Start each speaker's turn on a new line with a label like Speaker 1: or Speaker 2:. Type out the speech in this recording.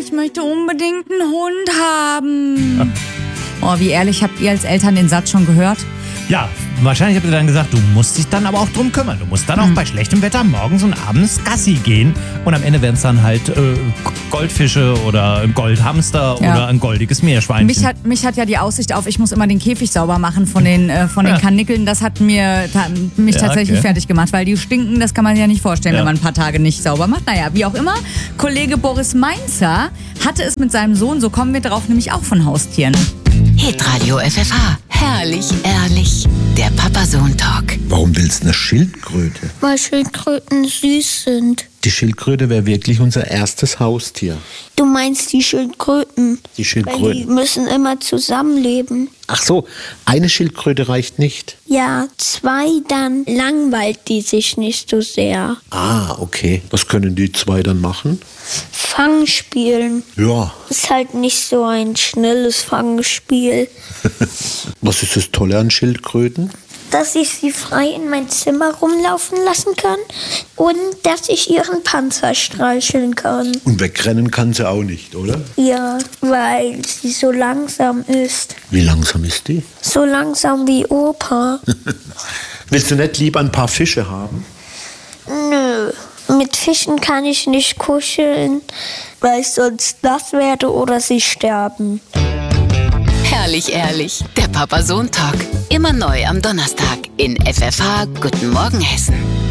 Speaker 1: ich möchte unbedingt einen Hund haben. Oh, wie ehrlich, habt ihr als Eltern den Satz schon gehört?
Speaker 2: Ja, wahrscheinlich habt ihr dann gesagt, du musst dich dann aber auch drum kümmern. Du musst dann auch bei schlechtem Wetter morgens und abends Gassi gehen. Und am Ende werden es dann halt Goldfische oder ein Goldhamster oder ein goldiges Meerschweinchen.
Speaker 1: Mich hat ja die Aussicht auf, ich muss immer den Käfig sauber machen von den Karnickeln. Das hat mich tatsächlich fertig gemacht, weil die stinken, das kann man sich ja nicht vorstellen, wenn man ein paar Tage nicht sauber macht. Naja, wie auch immer, Kollege Boris Mainzer hatte es mit seinem Sohn, so kommen wir drauf, nämlich auch von Haustieren.
Speaker 3: Hitradio FFH. Herrlich, ehrlich. Der Papa-Sohn-Talk.
Speaker 4: Warum willst du eine Schildkröte?
Speaker 5: Weil Schildkröten süß sind.
Speaker 4: Die Schildkröte wäre wirklich unser erstes Haustier.
Speaker 5: Du meinst die Schildkröten?
Speaker 4: Die
Speaker 5: Weil
Speaker 4: Schildkröten.
Speaker 5: die müssen immer zusammenleben.
Speaker 4: Ach so, eine Schildkröte reicht nicht.
Speaker 5: Ja, 2, dann langweilt die sich nicht so sehr.
Speaker 4: Ah, okay. Was können die 2 dann machen?
Speaker 5: Fangspielen.
Speaker 4: Ja.
Speaker 5: Ist halt nicht so ein schnelles Fangspiel.
Speaker 4: Was ist das Tolle an Schildkröten?
Speaker 5: Dass ich sie frei in mein Zimmer rumlaufen lassen kann und dass ich ihren Panzer streicheln kann.
Speaker 4: Und wegrennen kann sie auch nicht, oder?
Speaker 5: Ja, weil sie so langsam ist.
Speaker 4: Wie langsam ist die?
Speaker 5: So langsam wie Opa.
Speaker 4: Willst du nicht lieber ein paar Fische haben?
Speaker 5: Nö. Mit Fischen kann ich nicht kuscheln, weil ich sonst nass werde oder sie sterben.
Speaker 3: Herrlich, ehrlich. Der Papa-Sohn-Talk. Immer neu am Donnerstag in FFH Guten Morgen Hessen.